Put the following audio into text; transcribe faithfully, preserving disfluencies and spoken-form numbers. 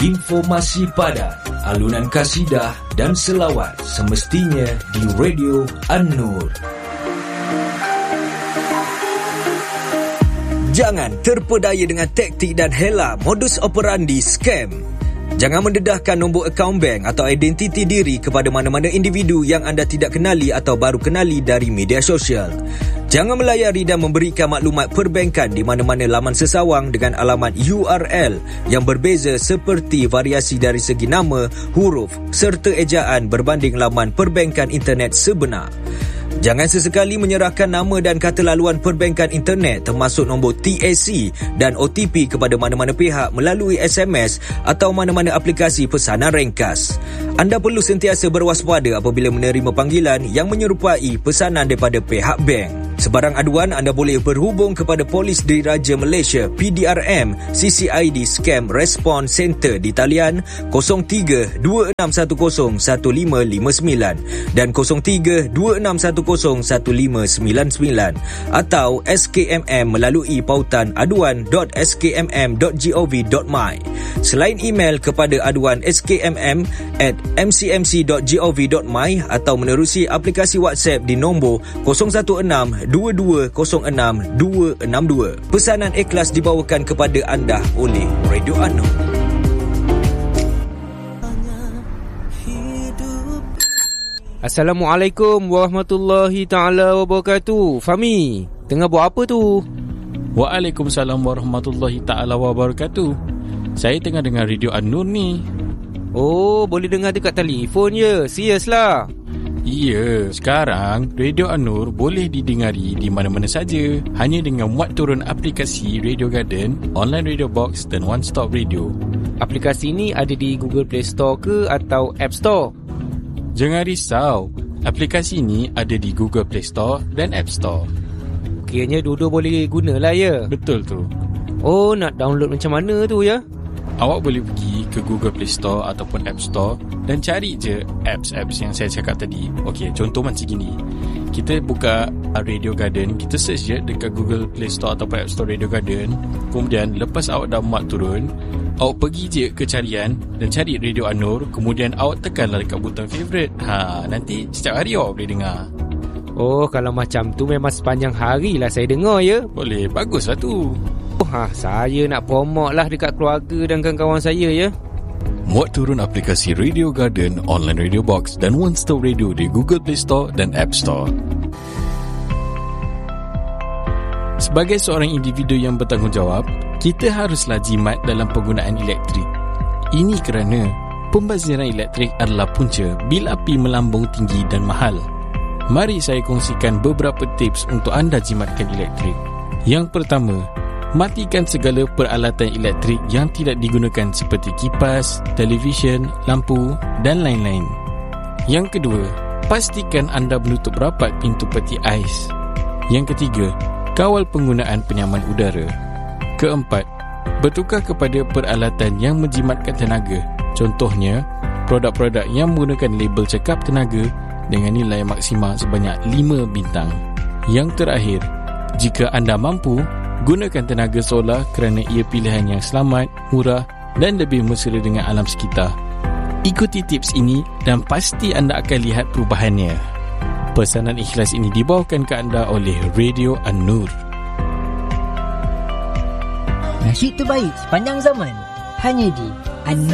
Informasi padat, alunan kasidah dan selawat semestinya di Radio An-Nur. Jangan terpedaya dengan taktik dan hela modus operandi scam. Jangan mendedahkan nombor akaun bank atau identiti diri kepada mana-mana individu yang anda tidak kenali atau baru kenali dari media sosial. Jangan melayari dan memberikan maklumat perbankan di mana-mana laman sesawang dengan alamat U R L yang berbeza seperti variasi dari segi nama, huruf serta ejaan berbanding laman perbankan internet sebenar. Jangan sesekali menyerahkan nama dan kata laluan perbankan internet termasuk nombor T A C dan O T P kepada mana-mana pihak melalui S M S atau mana-mana aplikasi pesanan ringkas. Anda perlu sentiasa berwaspada apabila menerima panggilan yang menyerupai pesanan daripada pihak bank. Sebarang aduan anda boleh berhubung kepada Polis Diraja Malaysia P D R M C C I D Scam Response Center di talian kosong tiga dua enam satu kosong satu lima lima sembilan dan kosong tiga dua enam satu kosong satu lima sembilan sembilan atau S K M M melalui pautan aduan dot s k m m dot gov dot my. Selain email kepada aduan s k m m at m c m c dot gov dot my atau menerusi aplikasi WhatsApp di nombor kosong satu enam dua dua kosong enam dua enam dua. Pesanan ikhlas dibawakan kepada anda oleh Radio An-Nur. Assalamualaikum warahmatullahi ta'ala wabarakatuh. Fahmi, tengah buat apa tu? Waalaikumsalam warahmatullahi ta'ala wabarakatuh. Saya tengah dengar Radio An-Nur ni. Oh, boleh dengar dekat telefon je. Serius lah. Ya, sekarang Radio An-Nur boleh didengari di mana-mana saja hanya dengan muat turun aplikasi Radio Garden, Online Radio Box dan One Stop Radio. Aplikasi ni ada di Google Play Store ke atau App Store? Jangan risau, aplikasi ni ada di Google Play Store dan App Store. Kiranya dua-dua boleh guna lah ya? Betul tu. Oh, nak download macam mana tu ya? Awak boleh pergi ke Google Play Store ataupun App Store dan cari je apps-apps yang saya cakap tadi. Okey, contoh macam gini. Kita buka Radio Garden, kita search je dekat Google Play Store ataupun App Store Radio Garden. Kemudian lepas awak dah muat turun, awak pergi je ke carian dan cari Radio An-Nur. Kemudian awak tekanlah dekat butang favourite. Ha, nanti setiap hari awak boleh dengar. Oh, kalau macam tu memang sepanjang hari lah saya dengar ya. Boleh, baguslah tu. Oh, ha, saya nak promote lah dekat keluarga dan kawan-kawan saya ya. Muat turun aplikasi Radio Garden, Online Radio Box dan One Stop Radio di Google Play Store dan App Store. Sebagai seorang individu yang bertanggungjawab, kita haruslah jimat dalam penggunaan elektrik. Ini kerana pembaziran elektrik adalah punca bil api melambung tinggi dan mahal. Mari saya kongsikan beberapa tips untuk anda jimatkan elektrik. Yang pertama, matikan segala peralatan elektrik yang tidak digunakan seperti kipas, televisyen, lampu dan lain-lain. Yang kedua, pastikan anda menutup rapat pintu peti ais. Yang ketiga, kawal penggunaan penyaman udara. Keempat, bertukar kepada peralatan yang menjimatkan tenaga. Contohnya, produk-produk yang menggunakan label cekap tenaga dengan nilai maksima sebanyak lima bintang. Yang terakhir, jika anda mampu, gunakan tenaga solar kerana ia pilihan yang selamat, murah dan lebih mesra dengan alam sekitar. Ikuti tips ini dan pasti anda akan lihat perubahannya. Pesanan ikhlas ini dibawakan ke anda oleh Radio An-Nur. Nasyid terbaik sepanjang zaman hanya di An-Nur.